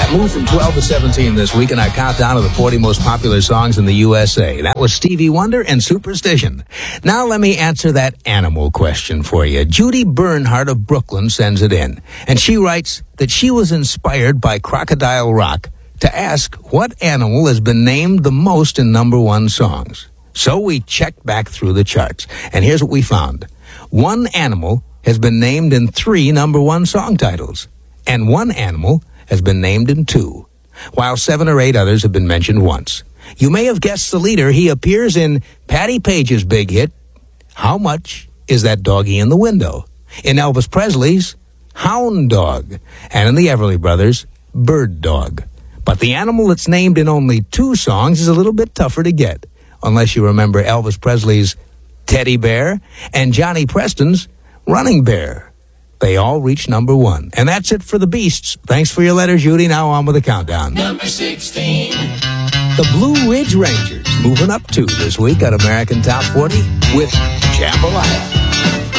Moved from 12 to 17 this week in our countdown of the 40 most popular songs in the USA. That was Stevie Wonder and Superstition. Now let me answer that animal question for you. Judy Bernhardt of Brooklyn sends it in, and she writes that she was inspired by Crocodile Rock to ask what animal has been named the most in number one songs. So we checked back through the charts, and here's what we found. One animal has been named in 3 number one song titles, and one animal has been named in 2, while 7 or 8 others have been mentioned once. You may have guessed the leader. He appears in Patti Page's big hit, How Much Is That Doggy in the Window?, in Elvis Presley's Hound Dog, and in the Everly Brothers' Bird Dog. But the animal that's named in only 2 songs is a little bit tougher to get, unless you remember Elvis Presley's Teddy Bear and Johnny Preston's Running Bear. They all reached number 1. And that's it for the Beasts. Thanks for your letter, Judy. Now on with the countdown. Number 16. The Blue Ridge Rangers moving up 2 this week on American Top 40 with Jambalaya.